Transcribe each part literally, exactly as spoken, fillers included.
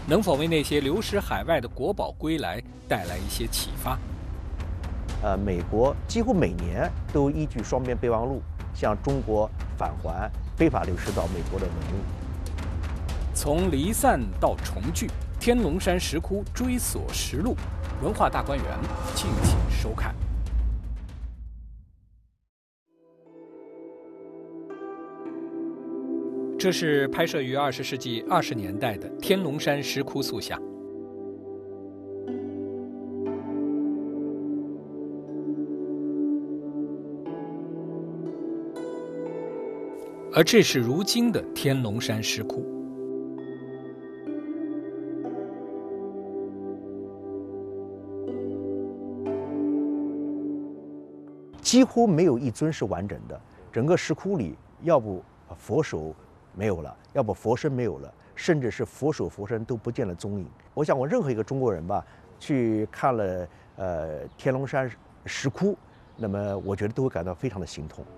能否为那些流失海外的国宝归来带来一些启发？ 呃，美国几乎每年都依据双边备忘录向中国返还非法流失到美国的文物。 从离散到重聚，天龙山石窟追索实录，文化大观园，敬请收看。这是拍摄于二十世纪二十年代的天龙山石窟塑像。而这是如今的天龙山石窟。 几乎没有一尊是完整的，整个石窟里要不佛手没有了，要不佛身没有了，甚至是佛手佛身都不见了踪影。我想，我任何一个中国人吧，去看了呃天龙山石窟，那么我觉得都会感到非常的心痛。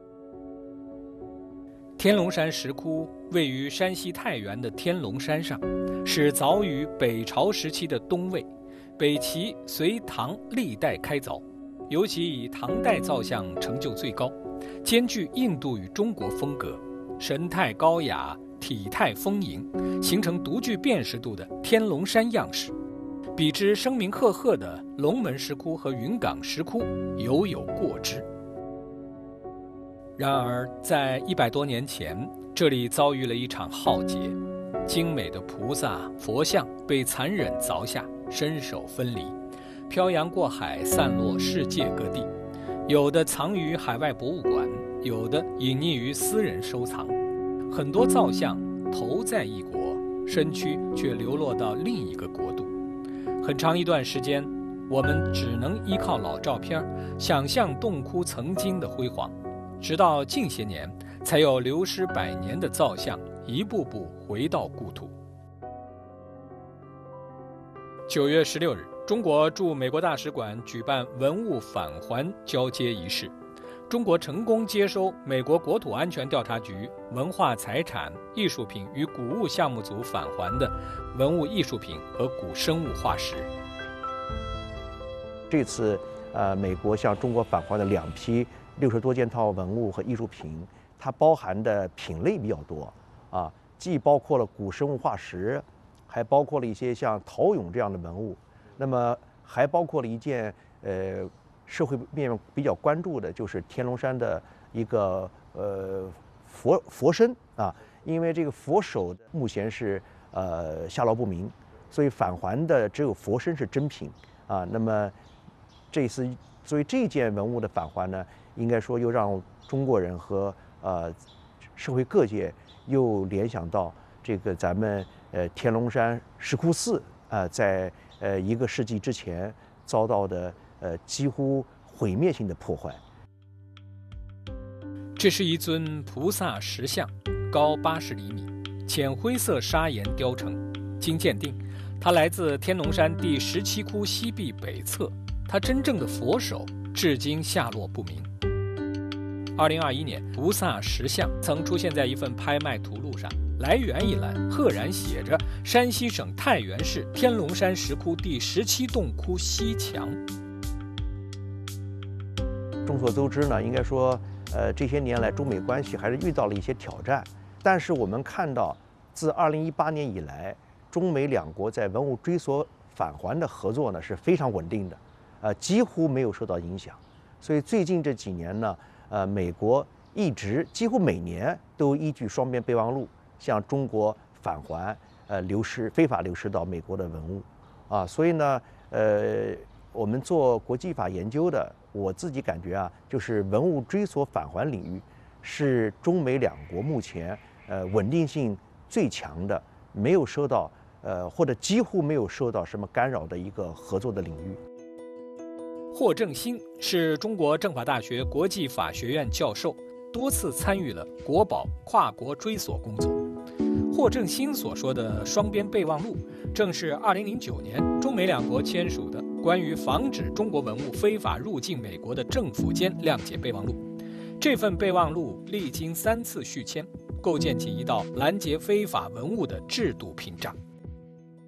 天龙山石窟位于山西太原的天龙山上，是早于北朝时期的东魏，北齐、隋唐历代开凿，尤其以唐代造像成就最高，兼具印度与中国风格，神态高雅，体态丰盈，形成独具辨识度的天龙山样式。比之声名赫赫的龙门石窟和云冈石窟，犹有过之。然而，在一百多年前，这里遭遇了一场浩劫，精美的菩萨、佛像被残忍凿下，身首分离，漂洋过海，散落世界各地。有的藏于海外博物馆，有的隐匿于私人收藏。很多造像头在一国，身躯却流落到另一个国度。很长一段时间，我们只能依靠老照片，想象洞窟曾经的辉煌。直到近些年，才有流失百年的造像一步步回到故土。九月十六日，中国驻美国大使馆举办文物返还交接仪式，中国成功接收美国国土安全调查局文化财产、艺术品与古物项目组返还的文物艺术品和古生物化石。 这次，呃，美国向中国返还的两批六十多件套文物和艺术品，它包含的品类比较多啊，既包括了古生物化石，还包括了一些像陶俑这样的文物，那么还包括了一件呃社会面比较关注的，就是天龙山的一个呃佛佛身啊，因为这个佛手目前是呃下落不明，所以返还的只有佛身是真品啊。那么这次所以这件文物的返还呢，应该说又让中国人和呃社会各界又联想到这个咱们呃天龙山石窟寺啊、呃，在呃一个世纪之前遭到的呃几乎毁灭性的破坏。 这是一尊菩萨石像，高八十厘米，浅灰色砂岩雕成。经鉴定，它来自天龙山第十七窟西壁北侧，它真正的佛手至今下落不明。二零二一年，菩萨石像曾出现在一份拍卖图录上，来源一栏赫然写着山西省太原市天龙山石窟第十七洞窟西墙。 众所周知呢，应该说，呃，这些年来中美关系还是遇到了一些挑战，但是我们看到，自二零一八年以来，中美两国在文物追索返还的合作呢是非常稳定的，呃，几乎没有受到影响。所以最近这几年呢，呃，美国一直几乎每年都依据双边备忘录向中国返还呃流失非法流失到美国的文物，啊，所以呢，呃，我们做国际法研究的，我自己感觉啊，就是文物追索返还领域是中美两国目前呃稳定性最强的，没有受到呃或者几乎没有受到什么干扰的一个合作的领域。 霍正新是中国政法大学国际法学院教授，多次参与了国宝跨国追索工作。霍正新所说的双边备忘录，正是二零零九年中美两国签署的关于防止中国文物非法入境美国的政府间谅解备忘录。这份备忘录历经三次续签，构建起一道拦截非法文物的制度屏障。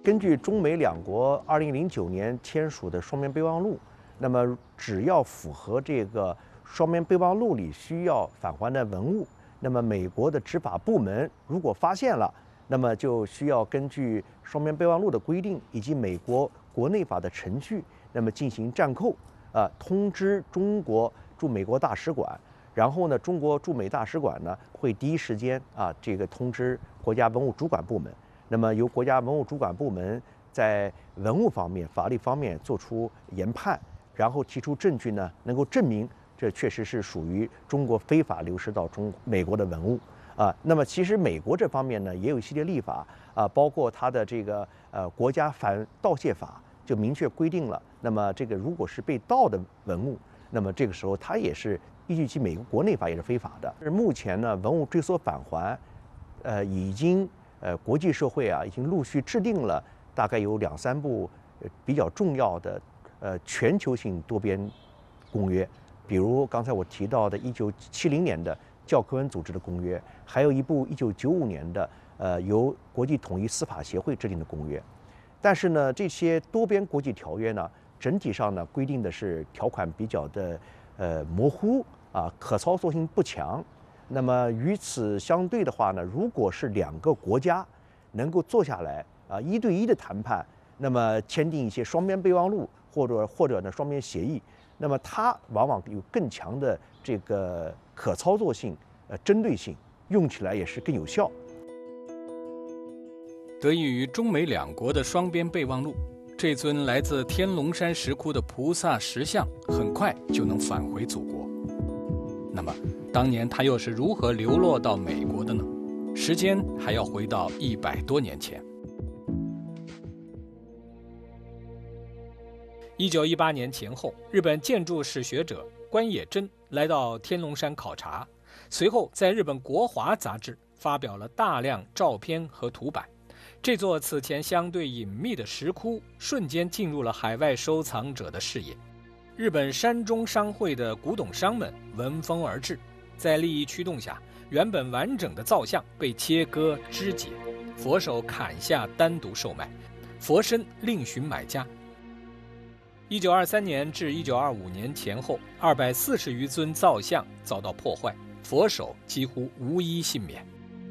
根据中美两国二零零九年签署的双边备忘录，那么只要符合这个双边备忘录里需要返还的文物，那么美国的执法部门如果发现了，那么就需要根据双边备忘录的规定以及美国国内法的程序，那么进行暂扣，啊，通知中国驻美国大使馆，然后呢，中国驻美大使馆呢会第一时间啊这个通知国家文物主管部门，那么由国家文物主管部门在文物方面、法律方面做出研判，然后提出证据呢，能够证明这确实是属于中国非法流失到中美国的文物啊。那么其实美国这方面呢也有一系列立法啊，包括它的这个呃国家反盗窃法就明确规定了，那么这个如果是被盗的文物，那么这个时候它也是依据其美国国内法也是非法的。目前呢，文物追索返还，呃已经呃国际社会啊已经陆续制定了大概有两三部比较重要的呃全球性多边公约。比如刚才我提到的一九七零年的教科文组织的公约，还有一部一九九五年的呃由国际统一司法协会制定的公约。但是呢，这些多边国际条约呢，整体上呢规定的是条款比较的呃模糊啊，可操作性不强。那么与此相对的话呢，如果是两个国家能够坐下来啊一对一的谈判，那么签订一些双边备忘录或者或者呢双边协议，那么它往往有更强的这个可操作性、呃针对性，用起来也是更有效。 得益于中美两国的双边备忘录，这尊来自天龙山石窟的菩萨石像很快就能返回祖国。那么，当年它又是如何流落到美国的呢？时间还要回到一百多年前。一九一八年前后，日本建筑史学者关野真来到天龙山考察，随后在日本国华杂志发表了大量照片和图版。这座此前相对隐秘的石窟瞬间进入了海外收藏者的视野。日本山中商会的古董商们闻风而至，在利益驱动下，原本完整的造像被切割肢解，佛手砍下单独售卖，佛身另寻买家。一九二三年至一九二五年前后，二百四十余尊造像遭到破坏，佛手几乎无一幸免。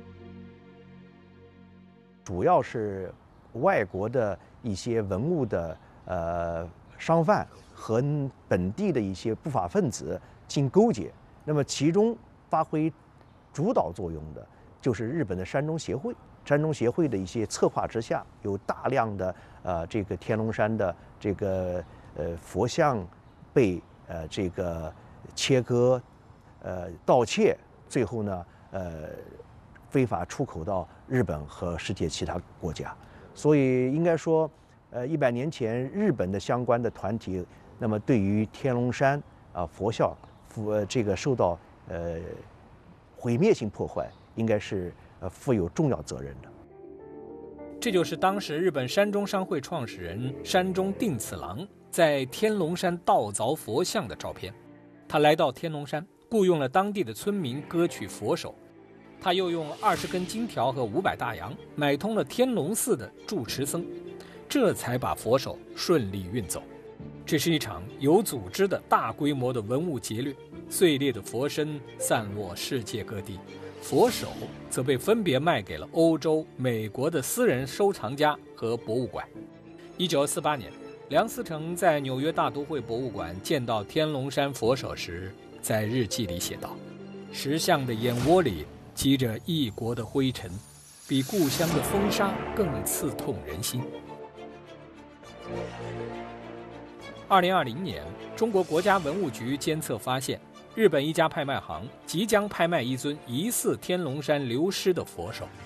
主要是外国的一些文物的呃商贩和本地的一些不法分子进勾结，那么其中发挥主导作用的就是日本的山中协会。山中协会的一些策划之下，有大量的呃这个天龙山的这个呃佛像被呃这个切割、呃盗窃，最后呢呃非法出口到日本和世界其他国家。所以应该说，呃一百年前日本的相关的团体，那么对于天龙山啊佛像佛这个受到呃毁灭性破坏，应该是呃负有重要责任的。 这就是当时日本山中商会创始人山中定次郎在天龙山盗凿佛像的照片。他来到天龙山，雇佣了当地的村民割取佛手，他又用二十根金条和五百大洋买通了天龙寺的住持僧，这才把佛手顺利运走。这是一场有组织的大规模的文物劫掠，碎裂的佛身散落世界各地，佛手则被分别卖给了欧洲、美国的私人收藏家和博物馆。一九四八年，梁思成在纽约大都会博物馆见到天龙山佛手时，在日记里写道：石像的眼窝里积着异国的灰尘，比故乡的风沙更刺痛人心。二零二零年，中国国家文物局监测发现，日本一家拍卖行即将拍卖一尊疑似天龙山流失的佛手。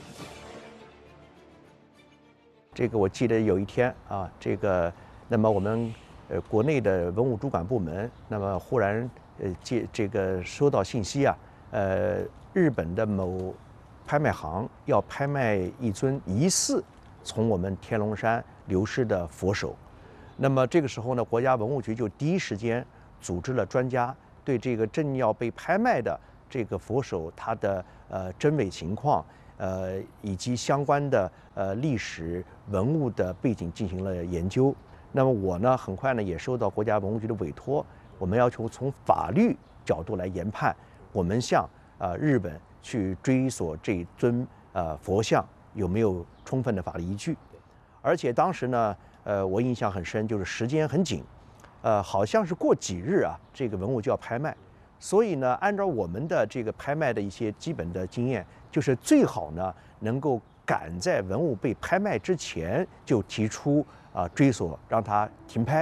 这个我记得有一天啊，这个那么我们呃国内的文物主管部门，那么忽然呃接这个收到信息啊，呃日本的某拍卖行要拍卖一尊疑似从我们天龙山流失的佛手。那么这个时候呢，国家文物局就第一时间组织了专家对这个正要被拍卖的这个佛手它的呃真伪情况， 呃以及相关的呃历史文物的背景进行了研究。那么我呢，很快呢也受到国家文物局的委托，我们要求从法律角度来研判，我们向呃日本去追索这尊呃佛像有没有充分的法律依据。而且当时呢，呃，我印象很深，就是时间很紧，呃，好像是过几日啊，这个文物就要拍卖。所以呢，按照我们的这个拍卖的一些基本的经验，就是最好呢能够赶在文物被拍卖之前就提出啊、呃、追索，让它停拍。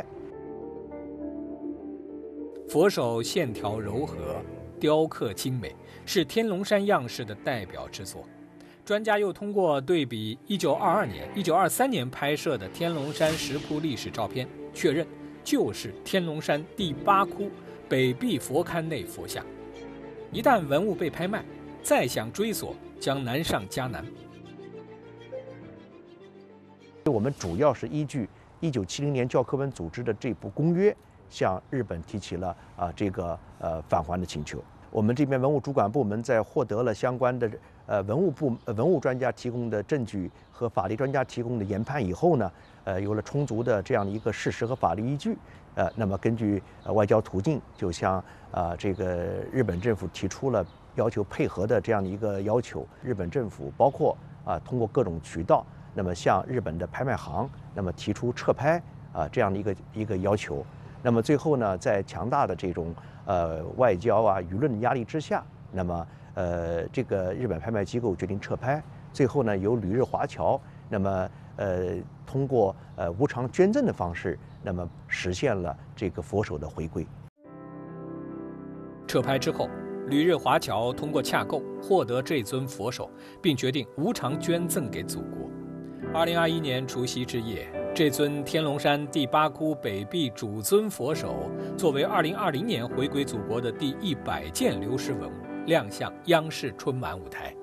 佛手线条柔和，雕刻精美，是天龙山样式的代表之作。专家又通过对比一九二二年、一九二三年拍摄的天龙山石窟历史照片，确认就是天龙山第八窟北壁佛龛内佛像。一旦文物被拍卖，再想追索将难上加难。 我们主要是依据一九七零年教科文组织的这部公约，向日本提起了啊这个呃返还的请求。我们这边文物主管部门在获得了相关的呃文物部呃文物专家提供的证据和法律专家提供的研判以后呢，呃有了充足的这样的一个事实和法律依据，呃那么根据呃外交途径，就向啊、呃、这个日本政府提出了要求配合的这样的一个要求。日本政府包括啊、呃、通过各种渠道，那么向日本的拍卖行那么提出撤拍啊、呃、这样的一个一个要求。那么最后呢，在强大的这种呃外交啊舆论的压力之下，那么呃这个日本拍卖机构决定撤拍。最后呢，由旅日华侨那么呃通过呃无偿捐赠的方式，那么实现了这个佛手的回归。 撤拍之后，旅日华侨通过洽购获得这尊佛手，并决定无偿捐赠给祖国。二零二一年除夕之夜，这尊天龙山第八窟北壁主尊佛手，作为二零二零年回归祖国的第一百件流失文物，亮相央视春晚舞台。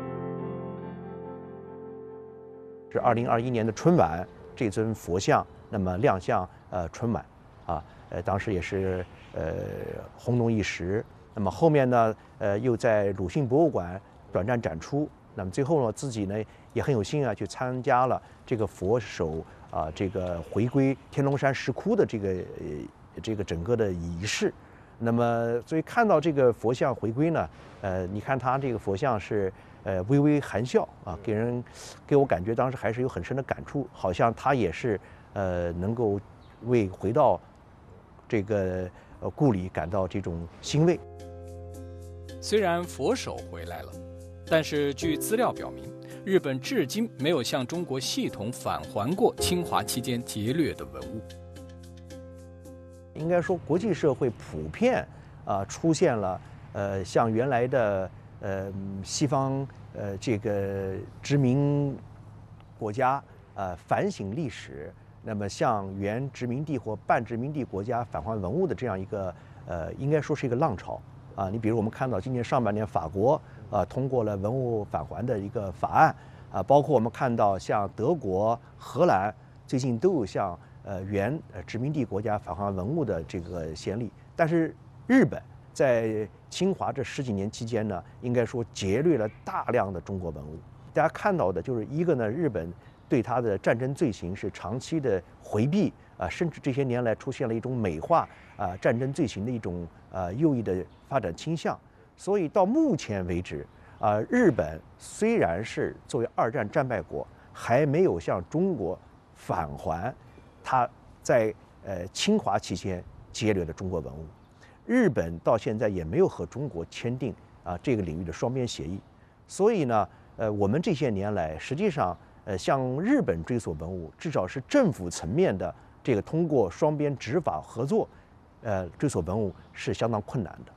是二零二一年的春晚，这尊佛像那么亮相呃春晚，啊，呃当时也是呃轰动一时。那么后面呢，呃又在鲁迅博物馆短暂展出。那么最后呢，自己呢也很有幸啊，去参加了这个佛手啊这个回归天龙山石窟的这个呃这个整个的仪式。那么所以看到这个佛像回归呢，呃，你看它这个佛像是呃微微含笑啊，给人给我感觉当时还是有很深的感触，好像他也是呃能够为回到这个呃故里感到这种欣慰。 虽然佛手回来了，但是据资料表明，日本至今没有向中国系统返还过侵华期间劫掠的文物。 应该说，国际社会普遍啊、呃、出现了呃像原来的呃西方呃这个殖民国家呃反省历史，那么向原殖民地或半殖民地国家返还文物的这样一个呃应该说是一个浪潮啊。你比如我们看到今年上半年法国啊通过了文物返还的一个法案啊，包括我们看到像德国、荷兰最近都有向呃原呃殖民地国家返还文物的这个先例。但是日本在侵华这十几年期间呢，应该说劫掠了大量的中国文物。大家看到的就是一个呢，日本对它的战争罪行是长期的回避啊，甚至这些年来出现了一种美化啊战争罪行的一种啊右翼的发展倾向。所以到目前为止啊，日本虽然是作为二战战败国，还没有向中国返还它在呃侵华期间劫掠的中国文物。日本到现在也没有和中国签订啊这个领域的双边协议。所以呢，呃，我们这些年来实际上呃向日本追索文物，至少是政府层面的这个通过双边执法合作，呃追索文物是相当困难的。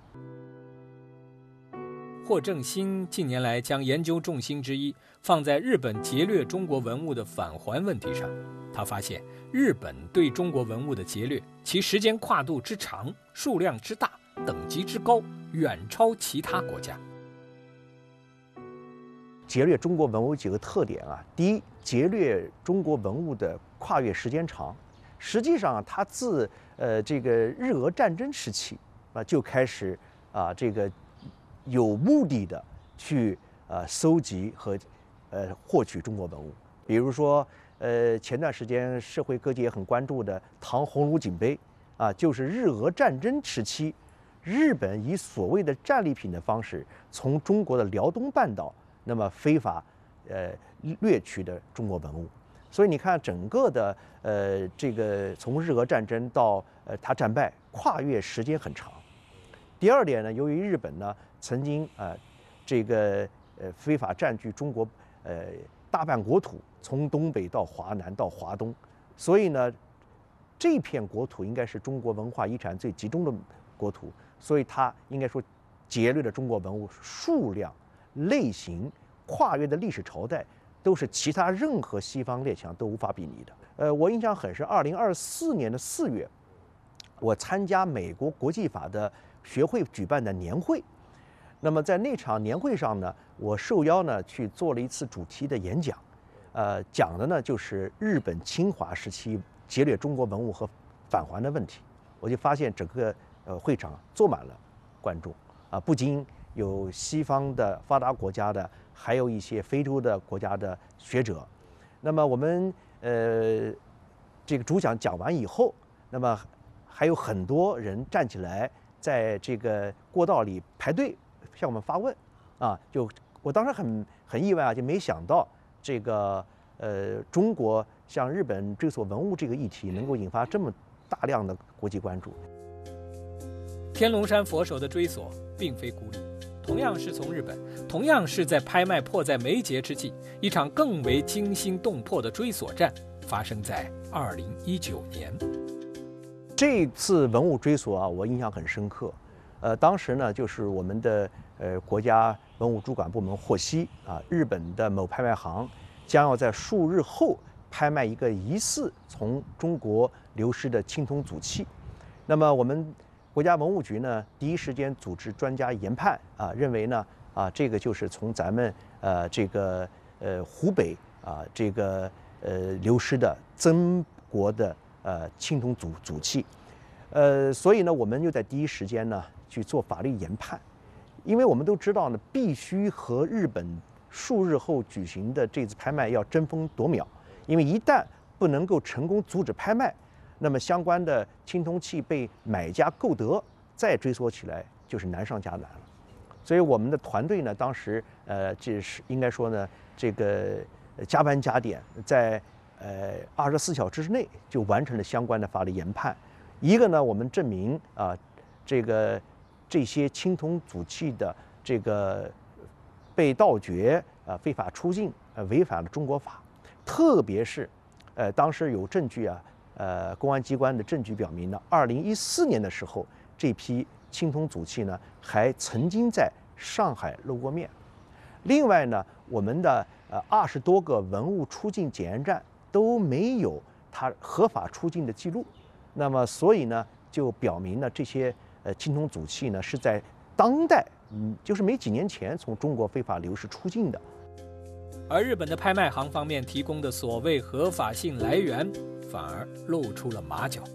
霍正新近年来将研究重心之一放在日本劫掠中国文物的返还问题上。他发现，日本对中国文物的劫掠，其时间跨度之长、数量之大、等级之高，远超其他国家。 劫掠中国文物有几个特点啊？第一，劫掠中国文物的跨越时间长。实际上，它自呃这个日俄战争时期啊就开始啊这个有目的的去呃搜集和呃获取中国文物。比如说，呃前段时间社会各界很关注的唐红炉锦碑啊，就是日俄战争时期，日本以所谓的战利品的方式，从中国的辽东半岛那么非法呃掠取的中国文物。所以你看，整个的呃这个从日俄战争到呃它战败，跨越时间很长。第二点呢，由于日本呢曾经啊、呃、这个呃非法占据中国呃大半国土，从东北到华南到华东，所以呢这片国土应该是中国文化遗产最集中的国土，所以它应该说劫掠的中国文物数量、类型、跨越的历史朝代，都是其他任何西方列强都无法比拟的。呃，我印象很深，二零二四年的四月，我参加美国国际法的学会举办的年会。那么在那场年会上呢，我受邀呢去做了一次主题的演讲，呃，讲的呢就是日本侵华时期劫掠中国文物和返还的问题。我就发现整个呃会场坐满了观众啊，不仅有西方的发达国家的，还有一些非洲的国家的学者。那么我们呃这个主讲讲完以后，那么还有很多人站起来，在这个过道里排队向我们发问，啊，就我当时很很意外啊，就没想到这个呃中国向日本追索文物这个议题能够引发这么大量的国际关注。 天龙山佛手的追索并非孤立，同样是从日本，同样是在拍卖迫在眉睫之际，一场更为惊心动魄的追索战发生在二零一九年。 这次文物追索啊，我印象很深刻。呃，当时呢，就是我们的呃国家文物主管部门获悉啊，日本的某拍卖行将要在数日后拍卖一个疑似从中国流失的青铜组器。那么我们国家文物局呢，第一时间组织专家研判啊，认为呢啊，这个就是从咱们呃这个呃湖北啊这个呃流失的曾国的呃青铜组组器，呃，所以呢，我们就在第一时间呢去做法律研判，因为我们都知道呢，必须和日本数日后举行的这次拍卖要争分夺秒，因为一旦不能够成功阻止拍卖，那么相关的青铜器被买家购得，再追索起来就是难上加难了。所以我们的团队呢，当时呃，这是应该说呢，这个加班加点，在呃二十四小时之内就完成了相关的法律研判。一个呢，我们证明啊、呃，这个这些青铜组器的这个被盗掘啊、呃、非法出境呃违反了中国法，特别是呃当时有证据啊。呃，公安机关的证据表明呢，二零一四年的时候，这批青铜组器呢还曾经在上海露过面。另外呢，我们的呃二十多个文物出境检验站都没有它合法出境的记录。那么，所以呢，就表明呢，这些呃青铜组器呢是在当代，嗯，就是没几年前从中国非法流失出境的。 而日本的拍卖行方面提供的所谓合法性来源，反而露出了马脚。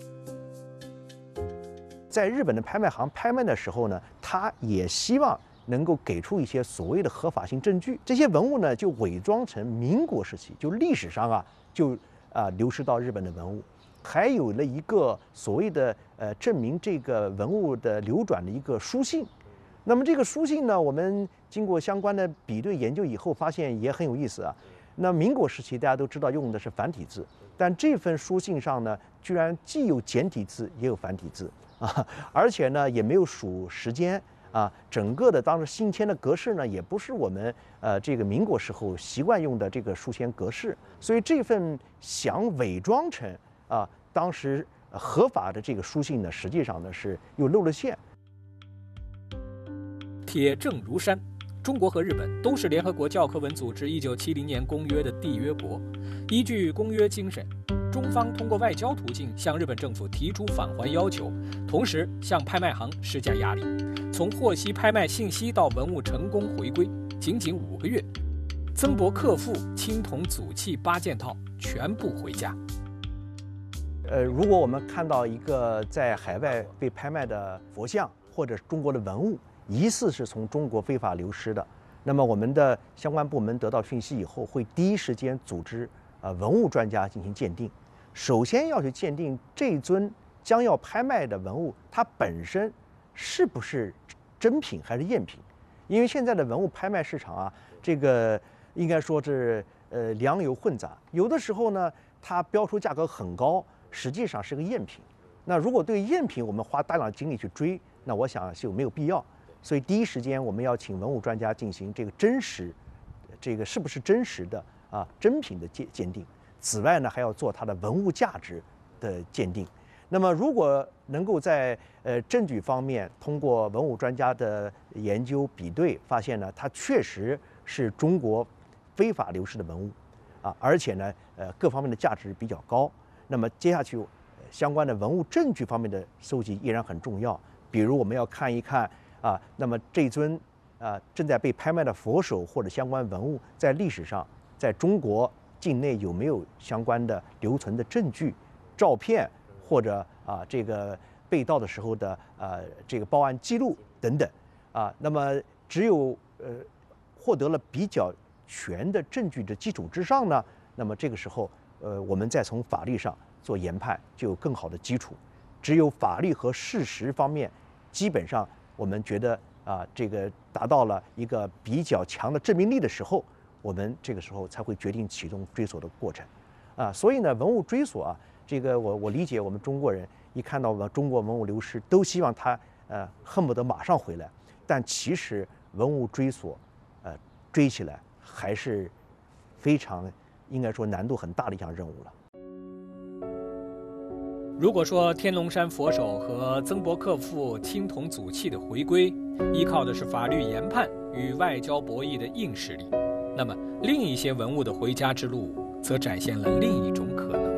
在日本的拍卖行拍卖的时候呢，他也希望能够给出一些所谓的合法性证据。这些文物呢，就伪装成民国时期，就历史上啊，就啊流失到日本的文物，还有了一个所谓的呃证明这个文物的流转的一个书信。那么这个书信呢，我们经过相关的比对研究以后，发现也很有意思啊。那民国时期大家都知道用的是繁体字，但这份书信上呢，居然既有简体字也有繁体字啊，而且呢也没有数时间啊，整个的当时信签的格式呢，也不是我们呃这个民国时候习惯用的这个书签格式，所以这份想伪装成啊当时合法的这个书信呢，实际上呢是又露了馅。 铁证如山，中国和日本都是联合国教科文组织一九七零年公约的缔约国。依据公约精神，中方通过外交途径向日本政府提出返还要求，同时向拍卖行施加压力。从获悉拍卖信息到文物成功回归，仅仅五个月，曾伯克父青铜组器八件套全部回家。 呃，如果我们看到一个在海外被拍卖的佛像或者中国的文物，疑似是从中国非法流失的， 那么我们的相关部门得到讯息以后，会第一时间组织呃文物专家进行鉴定。首先要去鉴定这尊将要拍卖的文物，它本身是不是真品还是赝品？因为现在的文物拍卖市场啊，这个应该说是呃良莠混杂，有的时候呢，它标出价格很高，实际上是个赝品。那如果对赝品我们花大量精力去追，那我想就没有必要。所以第一时间我们要请文物专家进行这个真实，这个是不是真实的啊真品的鉴鉴定。此外呢，还要做它的文物价值的鉴定。那么如果能够在呃证据方面通过文物专家的研究比对，发现呢它确实是中国非法流失的文物，啊，而且呢呃各方面的价值比较高，那么接下去相关的文物证据方面的收集依然很重要。比如我们要看一看啊，那么这尊啊正在被拍卖的佛手或者相关文物，在历史上在中国境内有没有相关的留存的证据、照片，或者啊这个被盗的时候的呃这个报案记录等等啊。那么只有呃获得了比较全的证据的基础之上呢，那么这个时候呃我们再从法律上做研判，就有更好的基础。只有法律和事实方面，基本上我们觉得啊，这个达到了一个比较强的证明力的时候，我们这个时候才会决定启动追索的过程，啊，所以呢，文物追索啊，这个我我理解，我们中国人一看到我们中国文物流失，都希望它呃恨不得马上回来，但其实文物追索，呃，追起来还是非常应该说难度很大的一项任务了。 如果说天龙山佛手和曾伯克父青铜祖器的回归依靠的是法律研判与外交博弈的硬实力，那么另一些文物的回家之路则展现了另一种可能。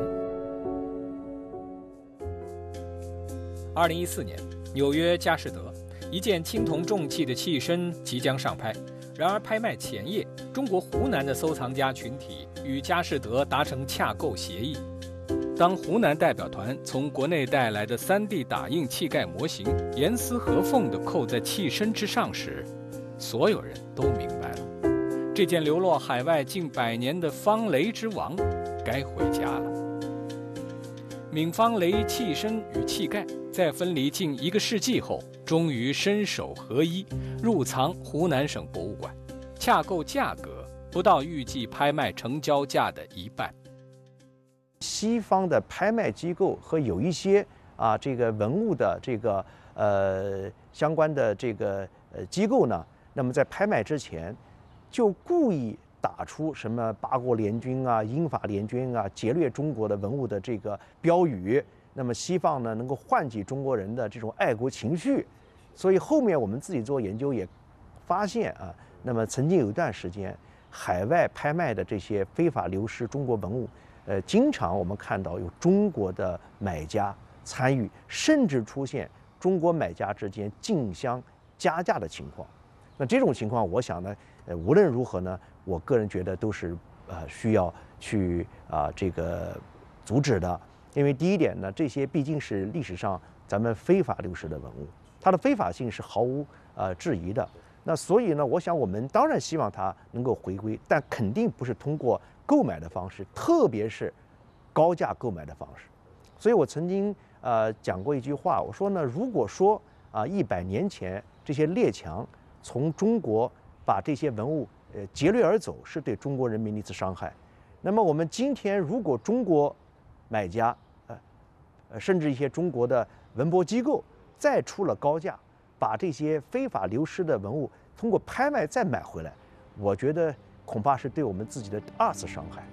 二零一四年，纽约佳士得一件青铜重器的器身即将上拍，然而拍卖前夜，中国湖南的收藏家群体与佳士得达成洽购协议。当湖南代表团从国内带来的 三 D 打印器盖模型严丝合缝地扣在器身之上时，所有人都明白了，这件流落海外近百年的方雷之王该回家了。闵方雷器身与器盖在分离近一个世纪后，终于身手合一，入藏湖南省博物馆。洽购价格不到预计拍卖成交价的一半。 西方的拍卖机构和有一些啊这个文物的这个呃相关的这个呃机构呢，那么在拍卖之前就故意打出什么八国联军啊、英法联军啊、劫掠中国的文物的这个标语，那么西方呢能够唤起中国人的这种爱国情绪，所以后面我们自己做研究也发现啊，那么曾经有一段时间，海外拍卖的这些非法流失中国文物。呃，经常我们看到有中国的买家参与，甚至出现中国买家之间竞相加价的情况。那这种情况，我想呢，呃，无论如何呢，我个人觉得都是呃需要去啊、呃、这个阻止的。因为第一点呢，这些毕竟是历史上咱们非法流失的文物，它的非法性是毫无呃质疑的。那所以呢，我想我们当然希望它能够回归，但肯定不是通过购买的方式，特别是高价购买的方式。所以我曾经呃讲过一句话，我说呢，如果说啊一百年前这些列强从中国把这些文物呃劫掠而走，是对中国人民的一次伤害，那么我们今天如果中国买家呃呃甚至一些中国的文博机构再出了高价，把这些非法流失的文物通过拍卖再买回来，我觉得恐怕是对我们自己的二次伤害。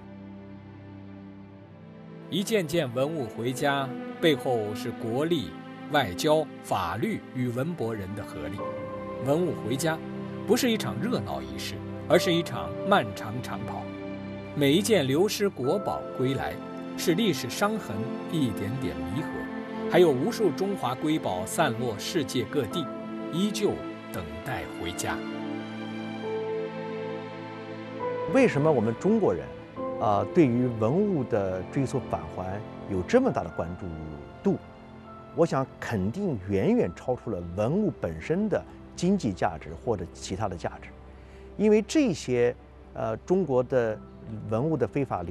一件件文物回家，背后是国力、外交、法律与文博人的合力。文物回家不是一场热闹仪式，而是一场漫长长跑。每一件流失国宝归来，是历史伤痕一点点弥合，还有无数中华瑰宝散落世界各地，依旧等待回家。 为什么我们中国人啊、呃，对于文物的追溯返还有这么大的关注度？我想肯定远远超出了文物本身的经济价值或者其他的价值， 因为这些呃中国的文物的非法流